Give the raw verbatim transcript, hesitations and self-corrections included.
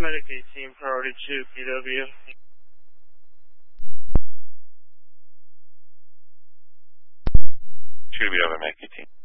Medic eighteen, priority two, P W. two, P W, Medic eighteen.